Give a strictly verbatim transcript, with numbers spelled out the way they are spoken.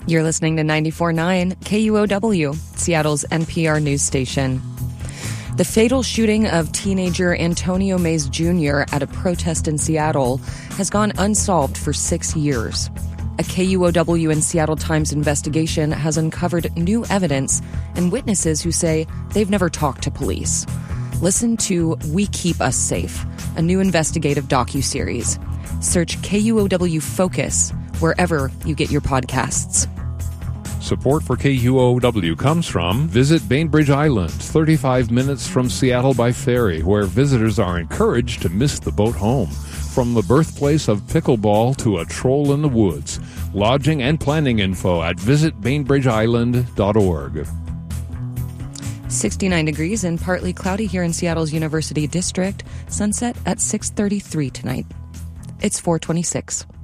You're listening to ninety-four point nine K U O W, Seattle's N P R news station. The fatal shooting of teenager Antonio Mays Junior at a protest in Seattle has gone unsolved for six years. A K U O W and Seattle Times investigation has uncovered new evidence and witnesses who say they've never talked to police. Listen to We Keep Us Safe, a new investigative docuseries. Search K U O W Focus wherever you get your podcasts. Support for K U O W comes from Visit Bainbridge Island, thirty-five minutes from Seattle by ferry, where visitors are encouraged to miss the boat home. From the birthplace of pickleball to a troll in the woods. Lodging and planning info at visit bainbridge island dot org. sixty-nine degrees and partly cloudy here in Seattle's University District. Sunset at six thirty-three tonight. It's four twenty-six.